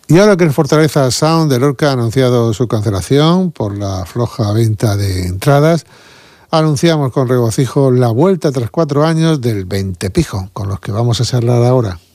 Y ahora que el Fortaleza Sound de Lorca ha anunciado su cancelación por la floja venta de entradas, anunciamos con regocijo la vuelta tras 4 años del 20 Pijo, con los que vamos a charlar ahora.